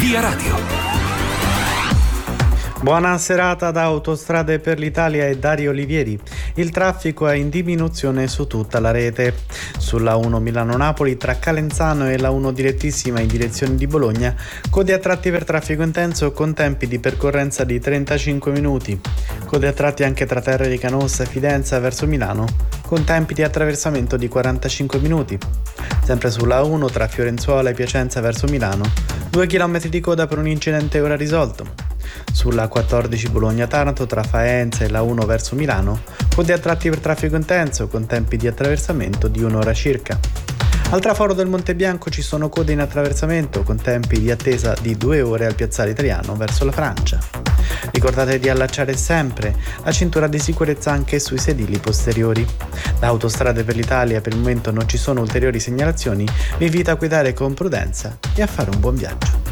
Via Radio. Buona serata da Autostrade per l'Italia e Dario Olivieri. Il traffico è in diminuzione su tutta la rete. Sulla 1 Milano-Napoli tra Calenzano e la 1 direttissima in direzione di Bologna, code a tratti per traffico intenso con tempi di percorrenza di 35 minuti. Code a tratti anche tra Terre di Canossa e Fidenza verso Milano, con tempi di attraversamento di 45 minuti. Sempre sulla 1 tra Fiorenzuola e Piacenza verso Milano, 2 km di coda per un incidente ora risolto. Sulla 14 Bologna-Taranto tra Faenza e la 1 verso Milano, code a tratti per traffico intenso con tempi di attraversamento di un'ora circa. Al traforo del Monte Bianco ci sono code in attraversamento con tempi di attesa di 2 ore al piazzale Italiano verso la Francia. Ricordate di allacciare sempre la cintura di sicurezza anche sui sedili posteriori. Da Autostrade per l'Italia per il momento non ci sono ulteriori segnalazioni, vi invito a guidare con prudenza e a fare un buon viaggio.